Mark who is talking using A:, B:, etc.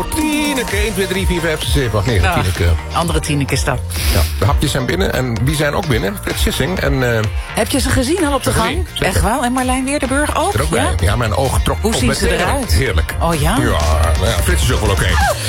A: Tineke, 1, 2, 3, 4, 5, 6, 7, 8, 9, Tineke.
B: Andere Tinekes dan.
A: Ja, de hapjes zijn binnen en wie zijn ook binnen? Frits Sissing en...
B: Heb je ze gezien al op de gang?
A: zeker.
B: Echt wel? En Marlijn Weerdenburg ook?
A: er ook bij. Ja, mijn oog trok
B: Hoe
A: op
B: zien
A: met
B: ze eruit?
A: Heerlijk.
B: Oh ja?
A: Ja, nou ja, Frits is ook wel oké.